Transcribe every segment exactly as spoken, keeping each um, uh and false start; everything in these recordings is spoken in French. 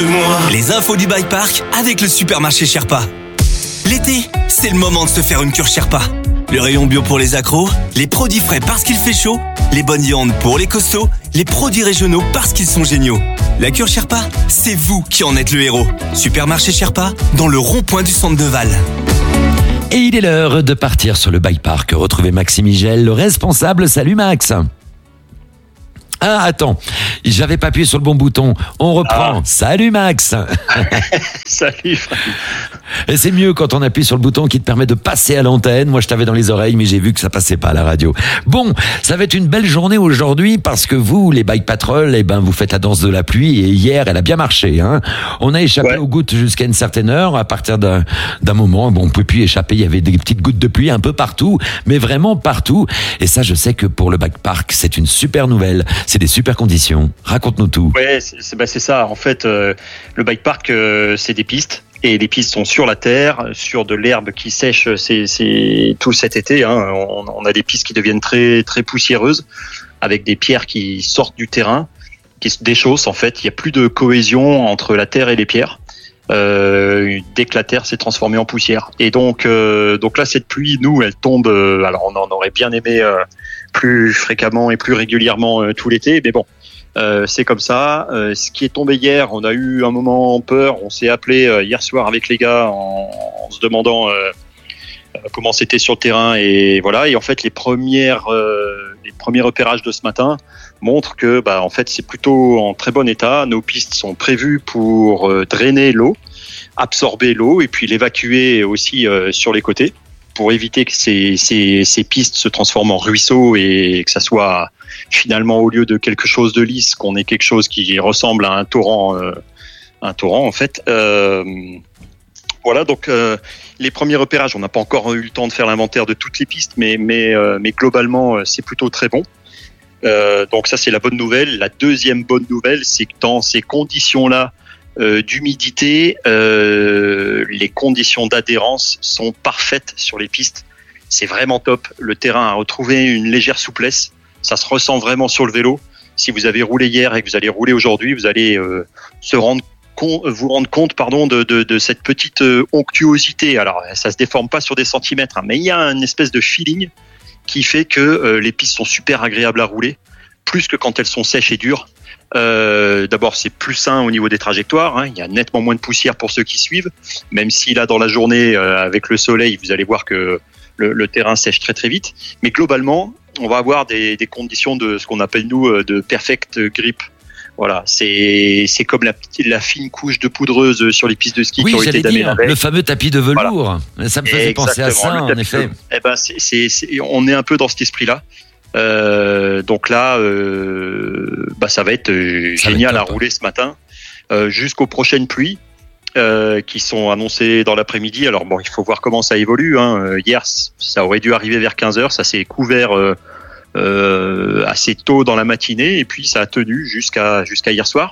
moi. Les infos du bike park avec le supermarché Sherpa. L'été, c'est le moment de se faire une cure Sherpa. Le rayon bio pour les accros, les produits frais parce qu'il fait chaud, les bonnes viandes pour les costauds, les produits régionaux parce qu'ils sont géniaux. La cure Sherpa, c'est vous qui en êtes le héros. Supermarché Sherpa, dans le rond-point du centre de Val. Et il est l'heure de partir sur le bike park. Retrouvez Maxime Migel, le responsable. Salut Max. Ah, attends, j'avais pas appuyé sur le bon bouton. On reprend. Ah. Salut Max. Salut. Et c'est mieux quand on appuie sur le bouton qui te permet de passer à l'antenne. Moi, je t'avais dans les oreilles, mais j'ai vu que ça passait pas à la radio. Bon, ça va être une belle journée aujourd'hui parce que vous, les bike patrol, eh ben, vous faites la danse de la pluie et hier, elle a bien marché, hein. On a échappé ouais. aux gouttes jusqu'à une certaine heure. À partir d'un, d'un moment, bon, on pouvait plus échapper. Il y avait des petites gouttes de pluie un peu partout, mais vraiment partout. Et ça, je sais que pour le bike park, c'est une super nouvelle. C'est des super conditions. Raconte-nous tout. Ouais, c'est, c'est, bah c'est ça. En fait, euh, le bike park, euh, c'est des pistes. Et les pistes sont sur la terre, sur de l'herbe qui sèche c'est, c'est tout cet été. Hein. On, on a des pistes qui deviennent très, très poussiéreuses, avec des pierres qui sortent du terrain, qui se déchaussent. En fait, il n'y a plus de cohésion entre la terre et les pierres. Euh, dès que la terre s'est transformée en poussière. Et donc, euh, donc là, cette pluie, nous, elle tombe. Euh, alors, on en aurait bien aimé euh, plus fréquemment et plus régulièrement euh, tout l'été, mais bon. Euh, c'est comme ça. Euh, ce qui est tombé hier, on a eu un moment peur. On s'est appelé euh, hier soir avec les gars en, en se demandant euh, comment c'était sur le terrain et voilà. Et en fait, les premières, euh, les premiers repérages de ce matin montrent que, bah, en fait, c'est plutôt en très bon état. Nos pistes sont prévues pour euh, drainer l'eau, absorber l'eau et puis l'évacuer aussi euh, sur les côtés pour éviter que ces, ces, ces pistes se transforment en ruisseaux et que ça soit finalement, au lieu de quelque chose de lisse, qu'on ait quelque chose qui ressemble à un torrent, euh, un torrent en fait. Euh, voilà, donc euh, les premiers repérages, on n'a pas encore eu le temps de faire l'inventaire de toutes les pistes, mais mais euh, mais globalement, c'est plutôt très bon. Euh, donc ça, c'est la bonne nouvelle. La deuxième bonne nouvelle, c'est que dans ces conditions-là euh, d'humidité, euh, les conditions d'adhérence sont parfaites sur les pistes. C'est vraiment top. Le terrain a retrouvé une légère souplesse. Ça se ressent vraiment sur le vélo. Si vous avez roulé hier et que vous allez rouler aujourd'hui, vous allez euh, se rendre compte, vous rendre compte, pardon, de, de, de cette petite euh, onctuosité. Alors, ça se déforme pas sur des centimètres, hein, mais il y a une espèce de feeling qui fait que euh, les pistes sont super agréables à rouler, plus que quand elles sont sèches et dures. Euh, d'abord, c'est plus sain au niveau des trajectoires. Hein. Il y a nettement moins de poussière pour ceux qui suivent, même si là, dans la journée, euh, avec le soleil, vous allez voir que le, le terrain sèche très très vite. Mais globalement, on va avoir des, des conditions de ce qu'on appelle nous de perfect grip. Voilà, c'est c'est comme la, la fine couche de poudreuse sur les pistes de ski oui, qui ont été damées la veille. Le fameux tapis de velours. Voilà. Ça me faisait Exactement, penser à ça, en effet. De, eh ben, c'est, c'est, c'est, on est un peu dans cet esprit-là. Euh, donc là, euh, bah, ça va être euh, ça génial va être top, à rouler ce matin euh, jusqu'aux prochaines pluies. Euh, qui sont annoncés dans l'après-midi. Alors bon, il faut voir comment ça évolue. Hein. Hier, ça aurait dû arriver vers quinze heures. Ça s'est couvert euh, euh, assez tôt dans la matinée et puis ça a tenu jusqu'à jusqu'à hier soir.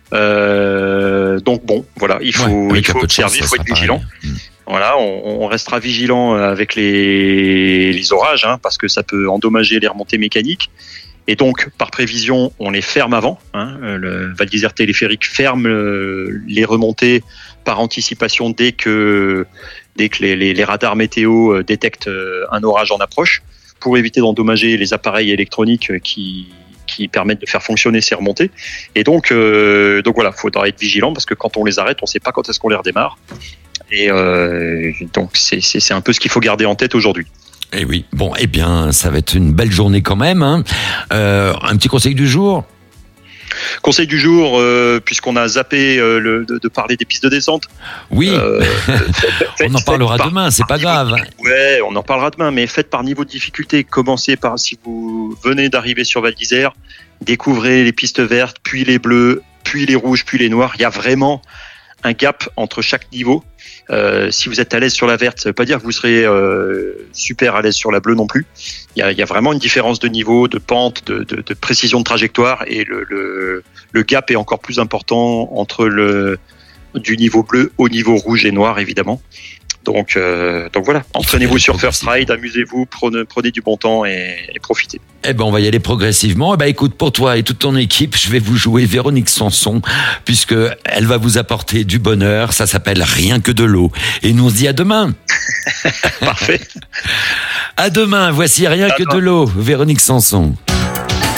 Euh, donc bon, voilà, il faut ouais, il faut observer, il faut être vigilant. Mmh. Voilà, on, on restera vigilant avec les les orages, hein, parce que ça peut endommager les remontées mécaniques. Et donc, par prévision, on les ferme avant. Hein. Le Val d'Isère Téléphérique ferme les remontées par anticipation dès que, dès que les, les, les radars météo détectent un orage en approche, pour éviter d'endommager les appareils électroniques qui, qui permettent de faire fonctionner ces remontées. Et donc, euh, donc voilà, il faudra être vigilant parce que quand on les arrête, on ne sait pas quand est-ce qu'on les redémarre. Et euh, donc, c'est, c'est, c'est un peu ce qu'il faut garder en tête aujourd'hui. Eh oui, bon, eh bien, ça va être une belle journée quand même. Hein. Euh, un petit conseil du jour ? Conseil du jour, euh, puisqu'on a zappé euh, le, de, de parler des pistes de descente. Oui, euh, faites, on en parlera par, demain, c'est pas grave. De, ouais, on en parlera demain, mais faites par niveau de difficulté. Commencez par, si vous venez d'arriver sur Val d'Isère, découvrez les pistes vertes, puis les bleues, puis les rouges, puis les noirs. Il y a vraiment un gap entre chaque niveau. Euh, si vous êtes à l'aise sur la verte, ça ne veut pas dire que vous serez euh, super à l'aise sur la bleue non plus. Il y a, il y a vraiment une différence de niveau, de pente, de, de, de précision de trajectoire, et le, le, le gap est encore plus important entre le du niveau bleu au niveau rouge et noir, évidemment. Donc, euh, donc voilà, entraînez-vous sur First Ride, amusez-vous, prenez, prenez du bon temps et, et profitez. Eh ben, on va y aller progressivement. Eh ben, écoute, pour toi et toute ton équipe, je vais vous jouer Véronique Sanson, puisque elle va vous apporter du bonheur. Ça s'appelle Rien que de l'eau. Et nous, on se dit à demain. Parfait. À demain. Voici Rien que de l'eau, Véronique Sanson.